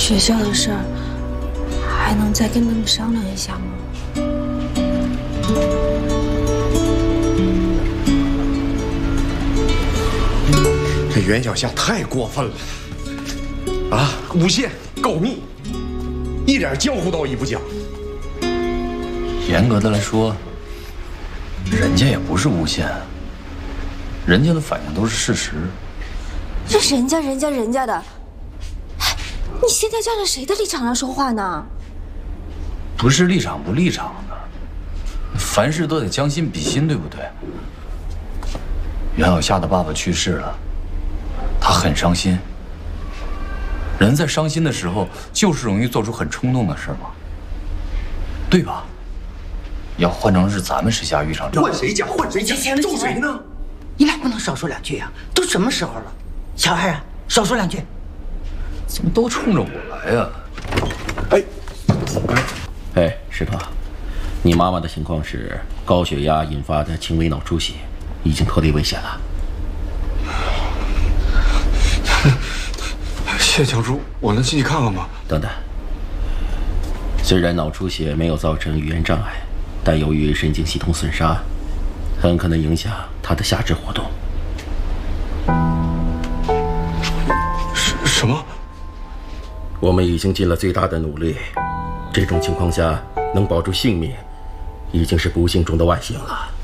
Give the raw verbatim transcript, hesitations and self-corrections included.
学校的事儿还能再跟他们商量一下吗？ 这袁小夏太过分了啊！诬陷、告密，一点江湖道义不讲。 严格的来说，人家也不是诬陷，人家的反应都是事实。 这人家人家人家的，你现在站在谁的立场上说话呢？ 不是立场不立场的，凡事都得将心比心，对不对？袁小夏的爸爸去世了，他很伤心。人在伤心的时候，就是容易做出很冲动的事嘛，对吧？要换成是咱们石家遇上这， 换谁讲？换谁讲？咒谁呢？ 你俩不能少说两句呀、啊！都什么时候了，小孩啊，少说两句。 怎么都冲着我来呀？ 哎， 哎，石头，你妈妈的情况是高血压引发的轻微脑出血，已经脱离危险了。 谢教主，我能进去看看吗？ 等等，虽然脑出血没有造成语言障碍，但由于神经系统损伤，很可能影响他的下肢活动。 什什么？ 我们已经尽了最大的努力，这种情况下能保住性命，已经是不幸中的万幸了。